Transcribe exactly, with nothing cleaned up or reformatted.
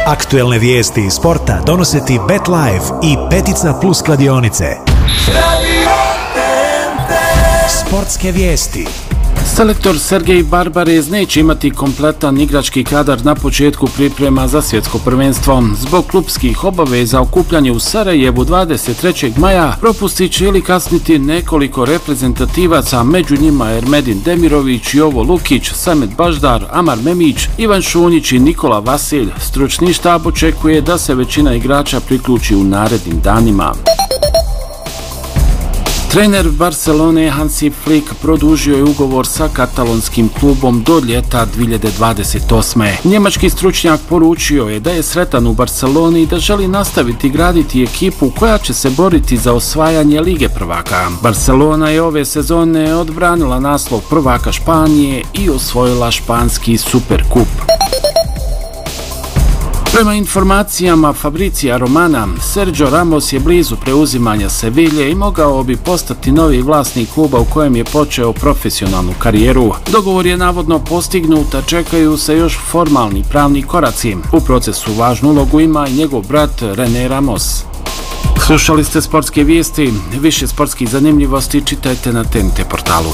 Aktuelne vijesti iz sporta donose ti BetLife i Petica Plus kladionice. Sportske vijesti. Selektor Sergej Barbarez neće imati kompletan igrački kadar na početku priprema za svjetsko prvenstvo. Zbog klupskih obaveza okupljanje u Sarajevu dvadeset trećeg maja propustit će ili kasniti nekoliko reprezentativaca, među njima Ermedin Demirović, Jovo Lukić, Samet Baždar, Amar Memić, Ivan Šunjić i Nikola Vasilj. Stručni štab očekuje da se većina igrača priključi u narednim danima. Trener Barcelone Hansi Flick produžio je ugovor sa katalonskim klubom do ljeta dvije hiljade dvadeset osme. Njemački stručnjak poručio je da je sretan u Barceloni i da želi nastaviti graditi ekipu koja će se boriti za osvajanje Lige prvaka. Barcelona je ove sezone odbranila naslov prvaka Španije i osvojila španski Superkup. Prema informacijama Fabricija Romana, Sergio Ramos je blizu preuzimanja Sevilje i mogao bi postati novi vlasnik kluba u kojem je počeo profesionalnu karijeru. Dogovor je navodno postignut, a čekaju se još formalni pravni koraci. U procesu važnu ulogu ima i njegov brat René Ramos. Slušali ste sportske vijesti, više sportskih zanimljivosti čitajte na T N T portalu.